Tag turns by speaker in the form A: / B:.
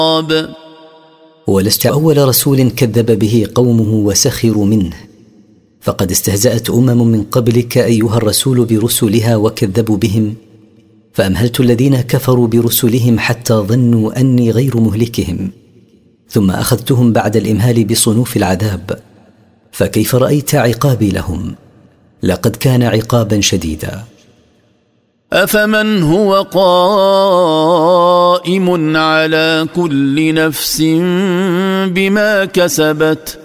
A: ولست أول رسول كذب به قومه وسخروا منه، فقد استهزأت من قبلك أيها الرسول برسلها وكذبوا بهم، فأمهلت الذين كفروا برسلهم حتى ظنوا أني غير مهلكهم، ثم أخذتهم بعد الإمهال بصنوف العذاب، فكيف رأيت عقابي لهم؟ لقد كان عقابا شديدا.
B: أفمن هو قائم على كل نفس بما كسبت